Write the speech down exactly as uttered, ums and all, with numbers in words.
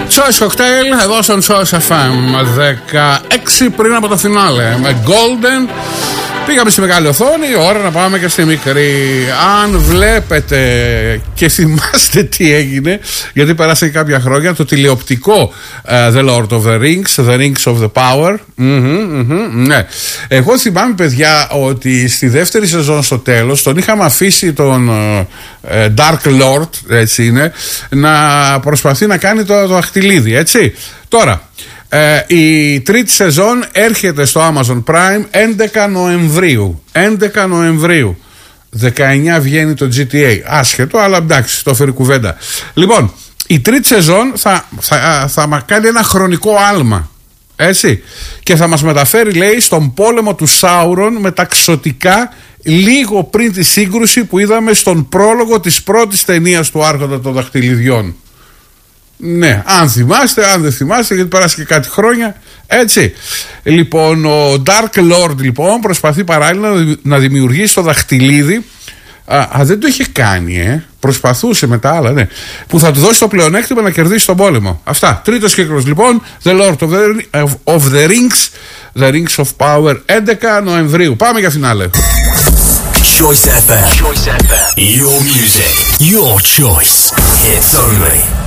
Choice Cocktail εδώ στον Choice εφ εμ δεκαέξι πριν από το φινάλε με Golden. Πήγαμε στη μεγάλη οθόνη, ώρα να πάμε και στη μικρή. Αν βλέπετε και θυμάστε τι έγινε, γιατί πέρασε κάποια χρόνια, το τηλεοπτικό uh, The Lord of the Rings, The Rings of the Power. Mm-hmm, mm-hmm, ναι. Εγώ θυμάμαι, παιδιά, ότι στη δεύτερη σεζόν στο τέλος τον είχαμε αφήσει τον uh, Dark Lord, έτσι είναι, να προσπαθεί να κάνει το, το αχτυλίδι, έτσι. Τώρα, Ε, η τρίτη σεζόν έρχεται στο Amazon Prime έντεκα Νοεμβρίου. έντεκα Νοεμβρίου. δεκαεννιά βγαίνει το τζι τι έι. Άσχετο, αλλά εντάξει, το φέρει κουβέντα. Λοιπόν, η τρίτη σεζόν θα, θα, θα μας κάνει ένα χρονικό άλμα. Έτσι. Και θα μας μεταφέρει, λέει, στον πόλεμο του Σάουρον με τα ξωτικά, λίγο πριν τη σύγκρουση που είδαμε στον πρόλογο της πρώτης ταινίας του Άρχοντα των Δαχτυλιδιών. Ναι, αν θυμάστε, αν δεν θυμάστε, γιατί περάσει και κάτι χρόνια. Έτσι. Λοιπόν, ο Dark Lord λοιπόν προσπαθεί παράλληλα να δημιουργήσει το δαχτυλίδι. Α, α, δεν το είχε κάνει, ε. Προσπαθούσε με τα άλλα, ναι. Που θα του δώσει το πλεονέκτημα να κερδίσει τον πόλεμο. Αυτά. Τρίτος κύκλος λοιπόν. The Lord of the, of the Rings. The Rings of Power. έντεκα Νοεμβρίου. Πάμε για φινάλε. Choice εφ εμ. Choice εφ εμ. Your music. Your choice. Hits only.